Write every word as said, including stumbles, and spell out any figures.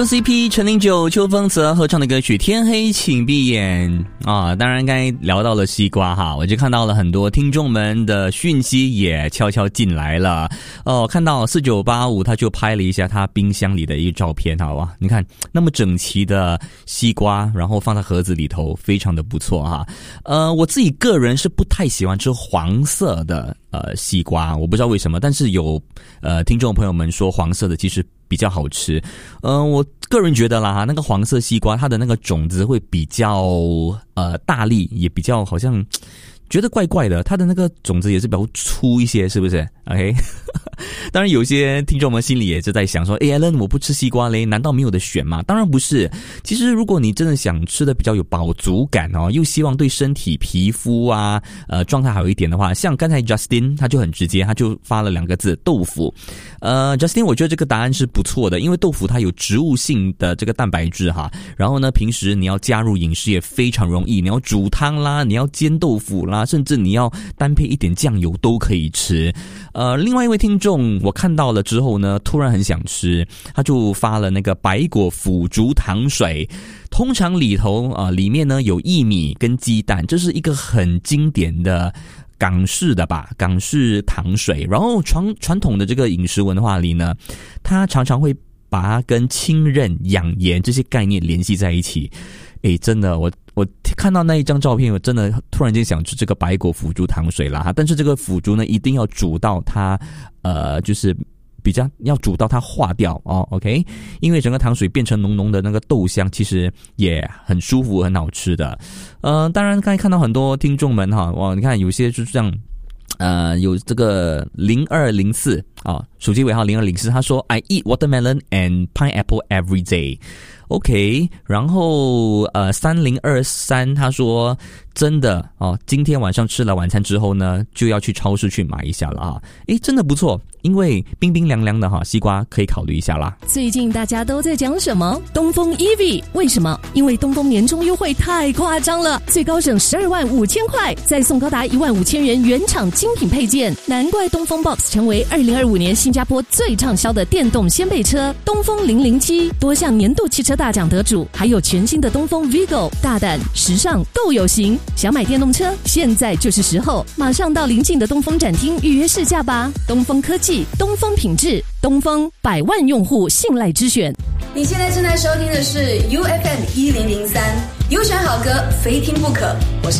C P 陈零九、邱锋泽合唱的歌曲《天黑请闭眼》啊，当然该聊到了西瓜哈，我就看到了很多听众们的讯息也悄悄进来了哦。看到四九八五他就拍了一下他冰箱里的一个照片，好哇，你看那么整齐的西瓜，然后放在盒子里头，非常的不错哈。呃，我自己个人是不太喜欢吃黄色的呃西瓜，我不知道为什么，但是有呃听众朋友们说黄色的其实比较好吃。嗯、呃，我个人觉得啦哈，那个黄色西瓜它的那个种子会比较呃大粒，也比较好像觉得怪怪的，它的那个种子也是比较粗一些，是不是 ？OK 。当然有些听众们心里也是在想说，诶 Alan 我不吃西瓜嘞，难道没有得选吗？当然不是，其实如果你真的想吃的比较有饱足感哦，又希望对身体皮肤啊呃状态好一点的话，像刚才 Justin 他就很直接，他就发了两个字豆腐。呃 Justin 我觉得这个答案是不错的，因为豆腐它有植物性的这个蛋白质哈，然后呢平时你要加入饮食也非常容易，你要煮汤啦，你要煎豆腐啦，甚至你要单配一点酱油都可以吃。呃另外一位听众我看到了之后呢，突然很想吃，他就发了那个白果腐竹糖水，通常里头啊、呃、里面呢有薏米跟鸡蛋，这是一个很经典的港式的吧，港式糖水。然后传传统的这个饮食文化里呢，它常常会把它跟清韧养颜这些概念联系在一起。诶，真的，我我看到那一张照片，我真的突然间想吃这个白果腐竹糖水啦哈。但是这个腐竹呢，一定要煮到它，呃，就是比较要煮到它化掉哦 ，OK？ 因为整个糖水变成浓浓的那个豆香，其实也很舒服，很好吃的。呃，当然刚才看到很多听众们哈，哇，你看有些就是这样。呃，有这个零二零四啊，手机尾号零二零四，他说 I eat watermelon and pineapple every day。OK， 然后呃三零二三他说真的哦，今天晚上吃了晚餐之后呢，就要去超市去买一下了啊。诶，真的不错，因为冰冰凉凉的哈，西瓜可以考虑一下啦。 最近大家都在讲什么？东风 E V， 为什么？因为东风年终优惠太夸张了，最高省十二万五千块，再送高达一万五千元原厂精品配件，难怪东风 Box 成为二零二五年新加坡最畅销的电动掀背车。东风零零七多项年度汽车大奖得主，还有全新的东风 Vigo， 大胆时尚够有型。想买电动车，现在就是时候，马上到邻近的东风展厅预约试驾吧。东风科技，东风品质，东风百万用户信赖之选。 你现在正在收听的是 U F M 一零零三，优选好歌非听不可。我是